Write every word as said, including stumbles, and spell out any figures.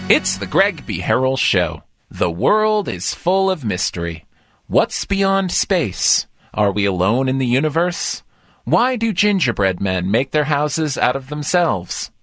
It's the Greg B. Harrell Show. The world is full of mystery. What's beyond space? Are we alone in the universe? Why do gingerbread men make their houses out of themselves?